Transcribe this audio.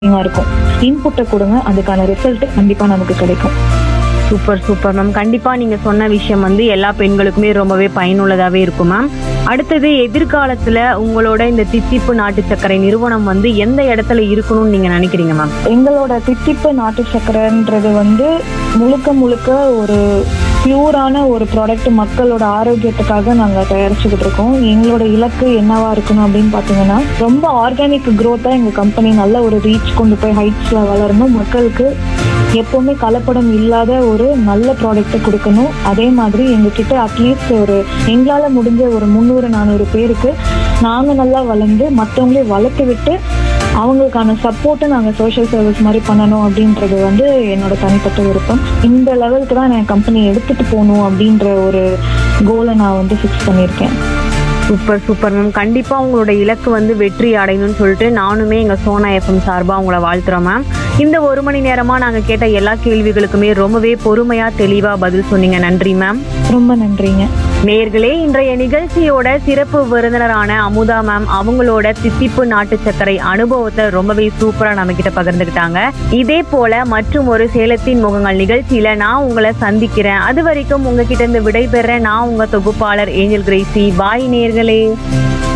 இருக்கும். இன்புட்டை கொடுங்க, அதுக்கான ரிசல்ட் கண்டிப்பா நமக்கு கிடைக்கும். Super super ma'am. கண்டிப்பா நீங்க சொன்ன விஷயம் வந்து எல்லா பெண்களுக்குமே ரொம்பவே பயனுள்ளதாவே இருக்கும் மேம். அடுத்தது எதிர்காலத்துல உங்களோட இந்த தித்திப்பு நாட்டு சர்க்கரை நிறுவனம் வந்து எந்த இடத்துல இருக்கணும்னு நீங்க நினைக்கிறீங்க மேம்? எங்களோட தித்திப்பு நாட்டு சர்க்கரைன்றது வந்து முழுக்க முழுக்க ஒரு பியூரான ஒரு ப்ராடக்ட், மக்களோட ஆரோக்கியத்துக்காக நாங்கள் தயாரிச்சுக்கிட்டு இருக்கோம். எங்களோட இலக்கு என்னவா இருக்கணும் அப்படின்னு பார்த்தீங்கன்னா, ரொம்ப ஆர்கானிக் க்ரோத்தாக எங்கள் கம்பெனி நல்ல ஒரு ரீச் கொண்டு போய் ஹைட்ஸில் வளரணும். மக்களுக்கு எப்போவுமே கலப்படம் இல்லாத ஒரு நல்ல ப்ராடக்ட்டை கொடுக்கணும். அதே மாதிரி எங்ககிட்ட அட்லீஸ்ட் எங்களால் முடிஞ்ச ஒரு 300-400 பேருக்கு நாங்கள் நல்லா வளர்ந்து மற்றவங்களே வளர்த்து விட்டு அவங்களுக்கான சப்போர்ட்டை நாங்கள் சோஷியல் சர்வீஸ் மாதிரி பண்ணணும் அப்படின்றது வந்து என்னோட தனிப்பட்ட விருப்பம். இந்த லெவலுக்கு தான் என் கம்பெனி எடுத்துகிட்டு போகணும் அப்படின்ற ஒரு கோலை நான் வந்து ஃபிக்ஸ் பண்ணியிருக்கேன். Super super ma'am. கண்டிப்பா உங்களோட இலக்கு வந்து வெற்றி அடையணும்னு சொல்லிட்டு நானுமே எங்க சோனா எஃப்எம் சார்பா உங்களை வாழ்த்துறோம் மேம். இந்த 1 மணி நேரமா நாங்க கேட்ட எல்லா கேள்விகளுக்குமே ரொம்பவே பொறுமையா தெளிவா பதில் சொன்னீங்க. நன்றி மேம். ரொம்ப நன்றிங்க. நேர்களே, இன்றைய நிகழ்ச்சியோட சிறப்பு விருந்தினரான அமுதா மேம் அவங்களோட தித்திப்பு நாட்டு சர்க்கரை அனுபவத்தை ரொம்பவே சூப்பரா நம்ம கிட்ட பகிர்ந்துக்கிட்டாங்க. இதே போல மற்றும் ஒரு சேலத்தின் முகங்கள் நிகழ்ச்சியில நான் உங்களை சந்திக்கிறேன். அது வரைக்கும் உங்ககிட்ட இருந்து விடைபெற நான் உங்க தொகுப்பாளர் ஏஞ்சல் கிரேசி. பாய் நேர்களே.